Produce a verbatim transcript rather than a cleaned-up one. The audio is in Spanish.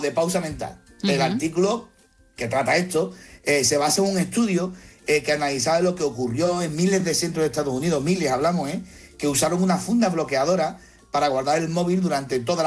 de pausa mental. Uh-huh. El artículo que trata esto eh, se basa en un estudio eh, que analizaba lo que ocurrió en miles de centros de Estados Unidos, miles hablamos, ¿eh? que usaron una funda bloqueadora para guardar el móvil durante toda la